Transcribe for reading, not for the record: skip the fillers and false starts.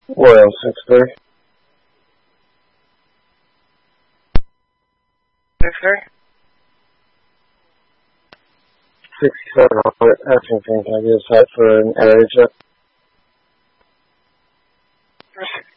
Royal 6-3. 6-3. 6700, asking can I get a site for an area check?